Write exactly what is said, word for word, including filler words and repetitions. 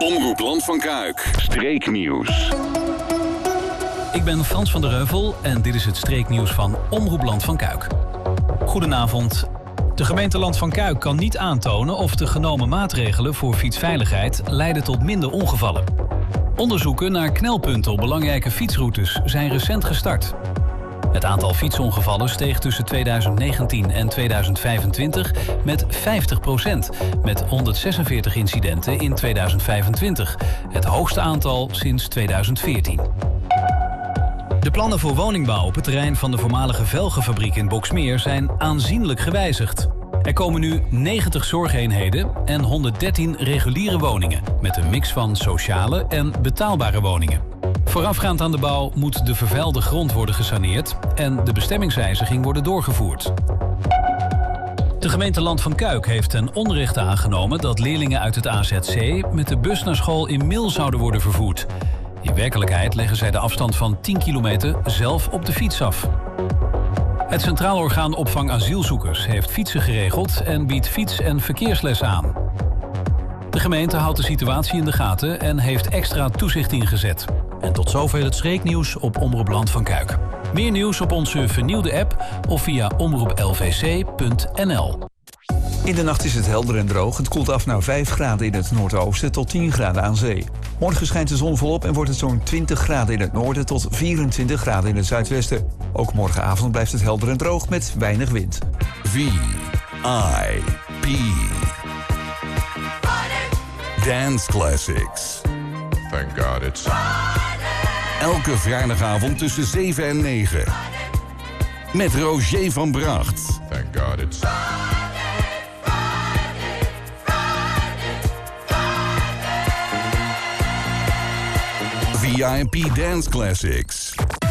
Omroep Land van Kuik. Streeknieuws. Ik ben Frans van der Heuvel en dit is het streeknieuws van Omroep Land van Kuik. Goedenavond. De gemeente Land van Kuik kan niet aantonen of de genomen maatregelen voor fietsveiligheid leiden tot minder ongevallen. Onderzoeken naar knelpunten op belangrijke fietsroutes zijn recent gestart. Het aantal fietsongevallen steeg tussen tweeduizend negentien en tweeduizend vijfentwintig met vijftig procent, met honderdzesenveertig incidenten in tweeduizend vijfentwintig, het hoogste aantal sinds tweeduizend veertien. De plannen voor woningbouw op het terrein van de voormalige velgenfabriek in Boxmeer zijn aanzienlijk gewijzigd. Er komen nu negentig zorgeenheden en honderddertien reguliere woningen, met een mix van sociale en betaalbare woningen. Voorafgaand aan de bouw moet de vervuilde grond worden gesaneerd en de bestemmingswijziging worden doorgevoerd. De gemeente Land van Kuik heeft ten onrechte aangenomen dat leerlingen uit het A Z C met de bus naar school in Mil zouden worden vervoerd. In werkelijkheid leggen zij de afstand van tien kilometer zelf op de fiets af. Het Centraal Orgaan Opvang Asielzoekers heeft fietsen geregeld en biedt fiets- en verkeersles aan. De gemeente houdt de situatie in de gaten en heeft extra toezicht ingezet. En tot zover het streeknieuws op Omroep Land van Kuik. Meer nieuws op onze vernieuwde app of via omroep l v c punt n l. In de nacht is het helder en droog. Het koelt af naar vijf graden in het noordoosten tot tien graden aan zee. Morgen schijnt de zon volop en wordt het zo'n twintig graden in het noorden tot vierentwintig graden in het zuidwesten. Ook morgenavond blijft het helder en droog met weinig wind. V I P Dance Classics. Thank God it's... Elke vrijdagavond tussen zeven en negen. Met Roger van Bracht. Thank God it's... V I P Dance Classics.